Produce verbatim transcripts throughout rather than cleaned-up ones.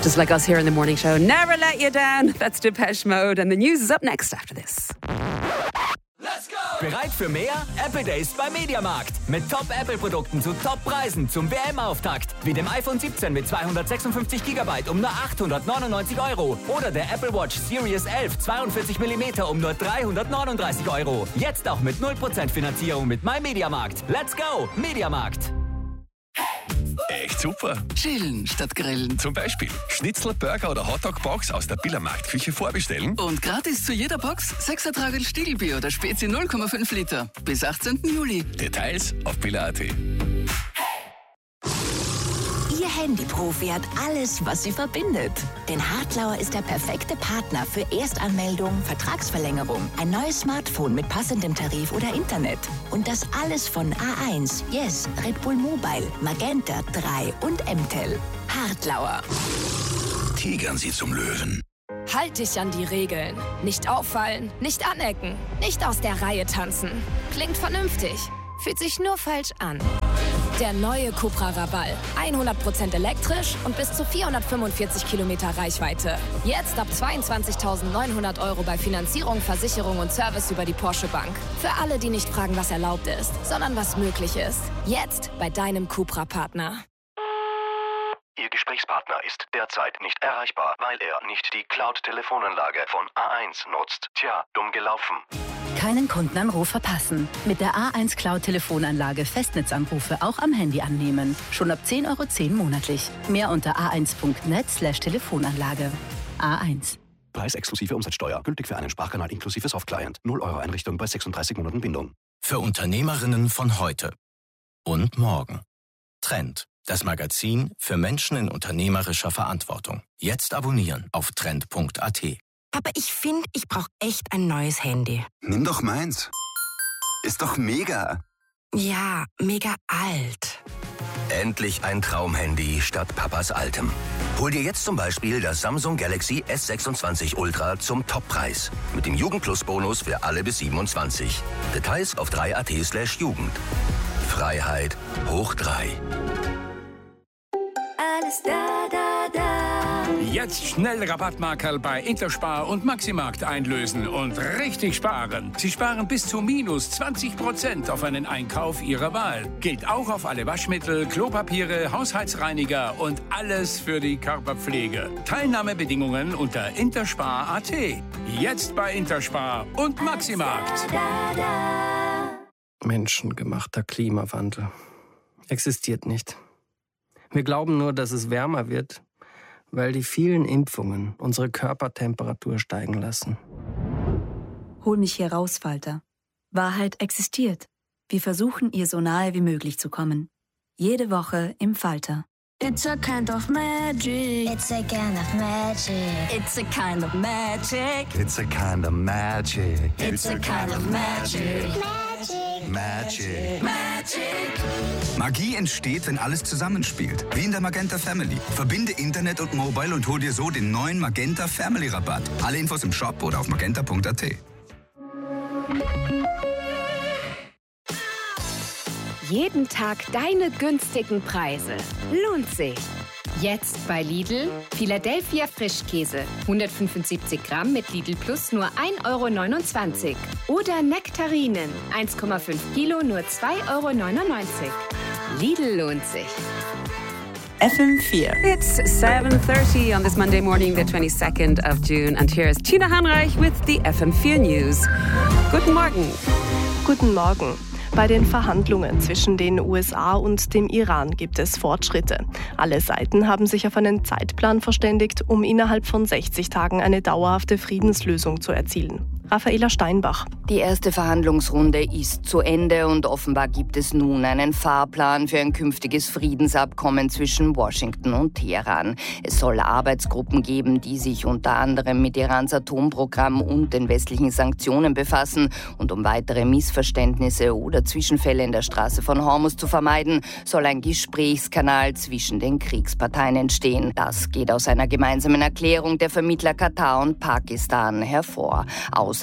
Just like us here in the morning show. Never let you down. That's Depeche Mode. And the news is up next after this. Let's go! Bereit für mehr? Apple Days beim Mediamarkt. Mit Top-Apple-Produkten zu Top-Preisen zum W M-Auftakt. Wie dem iPhone siebzehn mit zweihundertsechsundfünfzig Gigabyte um nur achthundertneunundneunzig Euro. Oder der Apple Watch Series elf zweiundvierzig Millimeter um nur dreihundertneununddreißig Euro. Jetzt auch mit null Prozent Finanzierung mit MyMediamarkt. Let's go! Mediamarkt. Echt super. Chillen statt grillen. Zum Beispiel Schnitzel, Burger oder Hotdog-Box aus der Biller Marktküche vorbestellen. Und gratis zu jeder Box sechs Ertragel Stiegelbier oder Spezi null Komma fünf Liter. Bis achtzehnten Juli. Details auf biller punkt at. Ihr Handyprofi hat alles, was sie verbindet. Denn Hartlauer ist der perfekte Partner für Erstanmeldung, Vertragsverlängerung, ein neues Smartphone mit passendem Tarif oder Internet. Und das alles von A eins, Yes, Red Bull Mobile, Magenta drei und M T E L. Hartlauer. Tigern Sie zum Löwen. Halt dich an die Regeln. Nicht auffallen, nicht anecken, nicht aus der Reihe tanzen. Klingt vernünftig, fühlt sich nur falsch an. Der neue Cupra Raval. hundert Prozent elektrisch und bis zu vierhundertfünfundvierzig Kilometer Reichweite. Jetzt ab zweiundzwanzigtausendneunhundert Euro bei Finanzierung, Versicherung und Service über die Porsche Bank. Für alle, die nicht fragen, was erlaubt ist, sondern was möglich ist. Jetzt bei deinem Cupra-Partner. Ihr Gesprächspartner ist derzeit nicht erreichbar, weil er nicht die Cloud-Telefonanlage von A eins nutzt. Tja, dumm gelaufen. Keinen Kundenanruf verpassen. Mit der A eins Cloud-Telefonanlage Festnetzanrufe auch am Handy annehmen. Schon ab zehn Euro zehn monatlich. Mehr unter a eins punkt net slash Telefonanlage. A eins. Preis exklusive Umsatzsteuer. Gültig für einen Sprachkanal inklusive Softclient. null Euro Einrichtung bei sechsunddreißig Monaten Bindung. Für Unternehmerinnen von heute und morgen. Trend. Das Magazin für Menschen in unternehmerischer Verantwortung. Jetzt abonnieren auf trend punkt at. Aber ich finde, ich brauche echt ein neues Handy. Nimm doch meins. Ist doch mega. Ja, mega alt. Endlich ein Traumhandy statt Papas altem. Hol dir jetzt zum Beispiel das Samsung Galaxy S sechsundzwanzig Ultra zum Toppreis. Mit dem Jugend-Plus-Bonus für alle bis siebenundzwanzig. Details auf drei punkt at slash Jugend. Freiheit hoch drei. Alles da, da, da. Jetzt schnell Rabattmarkerl bei Interspar und Maximarkt einlösen und richtig sparen. Sie sparen bis zu minus zwanzig Prozent auf einen Einkauf Ihrer Wahl. Gilt auch auf alle Waschmittel, Klopapiere, Haushaltsreiniger und alles für die Körperpflege. Teilnahmebedingungen unter interspar punkt at. Jetzt bei Interspar und Maximarkt. Menschengemachter Klimawandel existiert nicht. Wir glauben nur, dass es wärmer wird, weil die vielen Impfungen unsere Körpertemperatur steigen lassen. Hol mich hier raus, Falter. Wahrheit existiert. Wir versuchen, ihr so nahe wie möglich zu kommen. Jede Woche im Falter. It's a kind of magic. It's a kind of magic. It's a kind of magic. It's a kind of magic. It's a kind of magic. Magic. Magic. Magie entsteht, wenn alles zusammenspielt. Wie in der Magenta Family. Verbinde Internet und Mobile und hol dir so den neuen Magenta Family Rabatt. Alle Infos im Shop oder auf magenta punkt at. Jeden Tag deine günstigen Preise. Lohnt sich. Jetzt bei Lidl Philadelphia Frischkäse. hundertfünfundsiebzig Gramm mit Lidl Plus nur ein Euro neunundzwanzig. Oder Nektarinen. eins Komma fünf Kilo nur zwei Euro neunundneunzig. Lidl lohnt sich. F M vier. It's seven thirty on this Monday morning, the twenty-second of June. And here's Tina Hanreich with the F M vier News. Guten Morgen. Guten Morgen. Bei den Verhandlungen zwischen den U S A und dem Iran gibt es Fortschritte. Alle Seiten haben sich auf einen Zeitplan verständigt, um innerhalb von sechzig Tagen eine dauerhafte Friedenslösung zu erzielen. Raffaela Steinbach. Die erste Verhandlungsrunde ist zu Ende und offenbar gibt es nun einen Fahrplan für ein künftiges Friedensabkommen zwischen Washington und Teheran. Es soll Arbeitsgruppen geben, die sich unter anderem mit Irans Atomprogramm und den westlichen Sanktionen befassen. Und um weitere Missverständnisse oder Zwischenfälle in der Straße von Hormuz zu vermeiden, soll ein Gesprächskanal zwischen den Kriegsparteien entstehen. Das geht aus einer gemeinsamen Erklärung der Vermittler Katar und Pakistan hervor. Außerdem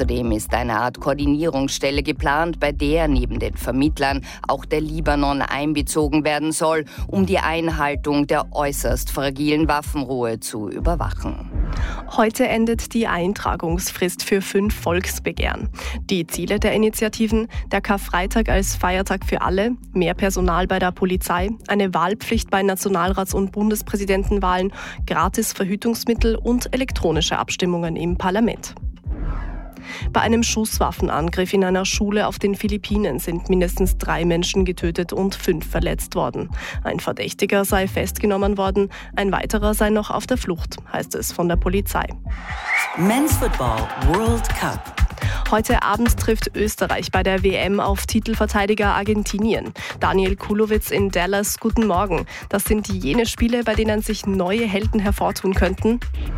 Außerdem ist eine Art Koordinierungsstelle geplant, bei der neben den Vermittlern auch der Libanon einbezogen werden soll, um die Einhaltung der äußerst fragilen Waffenruhe zu überwachen. Heute endet die Eintragungsfrist für fünf Volksbegehren. Die Ziele der Initiativen: der Karfreitag als Feiertag für alle, mehr Personal bei der Polizei, eine Wahlpflicht bei Nationalrats- und Bundespräsidentenwahlen, gratis Verhütungsmittel und elektronische Abstimmungen im Parlament. Bei einem Schusswaffenangriff in einer Schule auf den Philippinen sind mindestens drei Menschen getötet und fünf verletzt worden. Ein Verdächtiger sei festgenommen worden, ein weiterer sei noch auf der Flucht, heißt es von der Polizei. Men's Football World Cup. Heute Abend trifft Österreich bei der W M auf Titelverteidiger Argentinien. Daniel Kulowitz in Dallas, guten Morgen. Das sind jene Spiele, bei denen sich neue Helden hervortun könnten.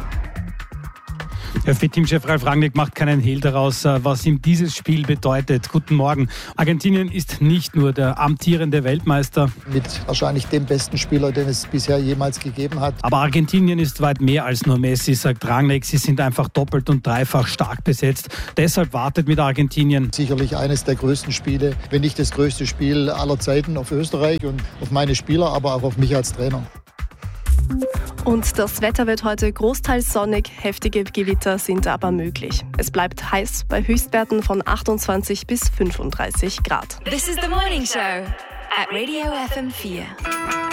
F B-Teamchef Ralf Rangnick macht keinen Hehl daraus, was ihm dieses Spiel bedeutet. Guten Morgen. Argentinien ist nicht nur der amtierende Weltmeister. Mit wahrscheinlich dem besten Spieler, den es bisher jemals gegeben hat. Aber Argentinien ist weit mehr als nur Messi, sagt Rangnick. Sie sind einfach doppelt und dreifach stark besetzt. Deshalb wartet mit Argentinien sicherlich eines der größten Spiele, wenn nicht das größte Spiel aller Zeiten auf Österreich und auf meine Spieler, aber auch auf mich als Trainer. Und das Wetter wird heute großteils sonnig, heftige Gewitter sind aber möglich. Es bleibt heiß bei Höchstwerten von achtundzwanzig bis fünfunddreißig Grad. This is the morning show at Radio F M four.